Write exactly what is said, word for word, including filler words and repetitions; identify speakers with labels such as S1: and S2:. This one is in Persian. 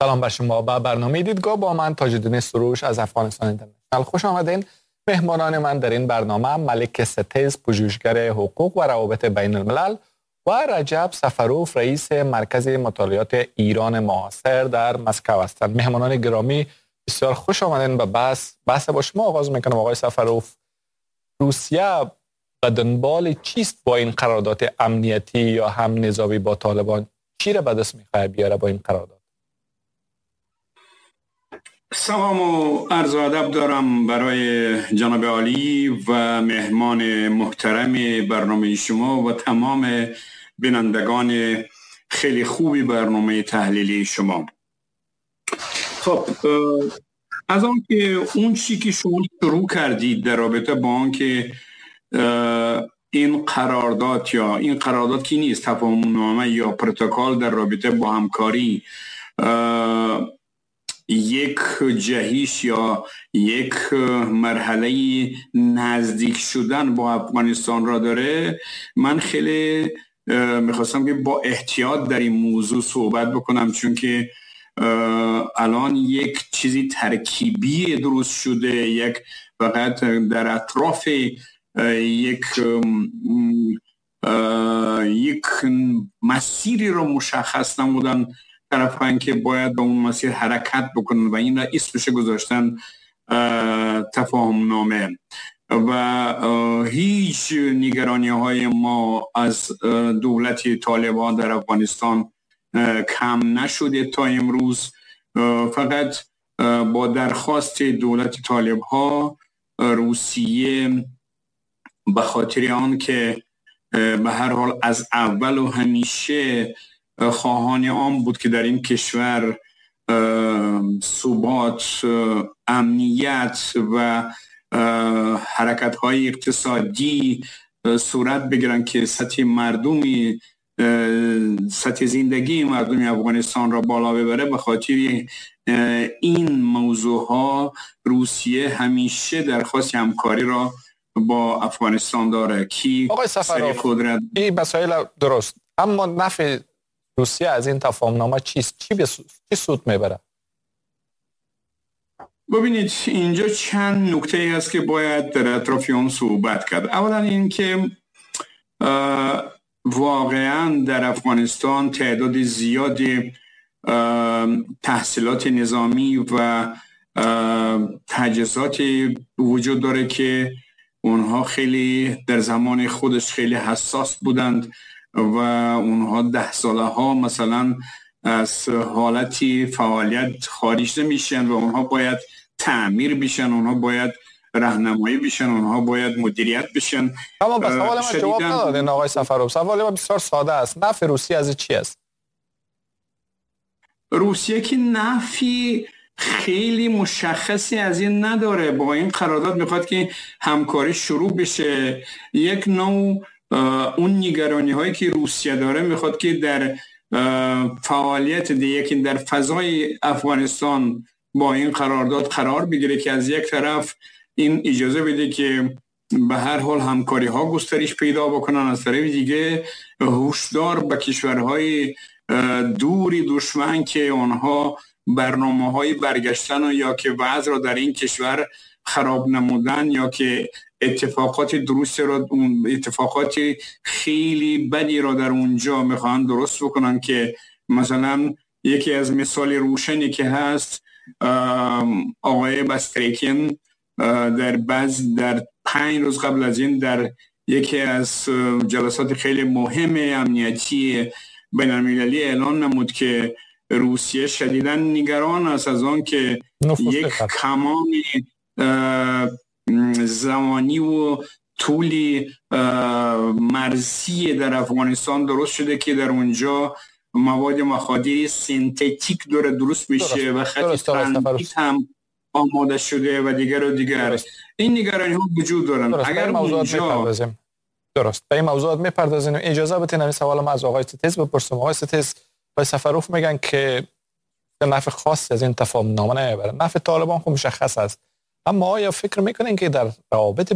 S1: سلام بر شما. با برنامه دیدگاه با من تاج‌الدین سروش از افغانستان اینترنشنال خوش آمدین. مهمانان من در این برنامه ملک ستیز، پژوهشگر حقوق و روابط بین الملل، و رجب سفروف، رئیس مرکز مطالعات ایران معاصر در مسکو هستند. مهمانان گرامی بسیار خوش آمدین به بحث. بحث با شما آغاز میکنم. آقای سفروف، روسیه به دنبال چیست با این قرارداد امنیتی یا هم نظامی با طالبان؟ چی را به دست میخواد بیاره با این قرارداد؟
S2: سلام و عرض ادب دارم برای جناب عالی و مهمان محترم برنامه شما و تمام بینندگان خیلی خوبی برنامه تحلیلی شما. خب از آن که اون چی که شما شروع کردید در رابطه با آن که این قرارداد یا این قرارداد کی نیست، تفاهم‌نامه یا پروتکل در رابطه با همکاری یک جهیش یا یک مرحله نزدیک شدن با افغانستان را داره، من خیلی میخواستم که با احتیاط در این موضوع صحبت بکنم، چون که الان یک چیزی ترکیبی درست شده، یک فقط در اطراف یک یک مسیری را مشخص نمودن طرفان که باید به اون مسیر حرکت بکنن و این را اسمش گذاشتن تفاهم نامه و هیچ نگرانی های ما از دولت طالبان در افغانستان کم نشده تا امروز. فقط با درخواست دولت طالب ها روسیه به خاطر آن که به هر حال از اول و همیشه خواهان آن بود که در این کشور ثبات، امنیت و حرکت‌های اقتصادی صورت بگیرن که سطح مردمی سطح زندگی مردم افغانستان را بالا ببره، به خاطر این موضوعها روسیه همیشه درخواست همکاری را با افغانستان داره. کی
S1: آقای سفروف، این مسائل درست، اما نفع روسیه از این تفاهم نامه چیست؟ چی به چی سود میبره؟
S2: ببینید اینجا چند نکته هست که باید در اطراف اون صحبت کرد. اولا این که واقعا در افغانستان تعداد زیادی تحصیلات نظامی و تجهیزات وجود داره که اونها خیلی در زمان خودش خیلی حساس بودند و اونها ده ساله ها مثلا از حالتی فعالیت خارج نمیشن و اونها باید تعمیر بشن، اونها باید راهنمایی بشن، اونها باید مدیریت بشن.
S1: اما به سوال من جواب ندادین آقای سفروف. سوال من بسیار ساده است. نفع روسیه از چی است؟
S2: روسیه که نفی خیلی مشخصی از این نداره. با این قرارداد میخواد که همکاری شروع بشه. یک نوع اون نگرانی هایی که روسیه داره میخواد که در فعالیت دیگه در فضای افغانستان با این قرارداد قرار بگیره که از یک طرف این اجازه بده که به هر حال همکاری ها گسترش پیدا بکنن، از طرف دیگه هشدار به کشورهای دوری دشمن که آنها برنامه های برگشتن یا که وضع را در این کشور خراب نمودن یا که اتفاقات درست را اتفاقات خیلی بدی را در اونجا میخوان درست بکنن، که مثلا یکی از مثال روشنی که هست آقای بستریکین در بعض در پنج روز قبل از این در یکی از جلسات خیلی مهم امنیتی بین المللی اعلان نمود که روسیه شدیداً نگران است از آن که یک کمان زمانی و طولی مرزی در افغانستان درست شده که در اونجا مواد مخدر سنتتیک داره درست میشه و خط ترانزیت هم آماده شده و دیگر و دیگر. درست. این نگرانی ها وجود دارن.
S1: درست.
S2: اگر اونجا
S1: درست به این موضوعات میپردازیم. اجازه بدین این سوال ما از آقای ستیز بپرسم. آقای ستیز، آقای سفروف میگن که نفع خاصی از این تفاهم نامه نمیبره. نفع طالبان خب مشخص است، اما آیا فکر میکنین که در روابط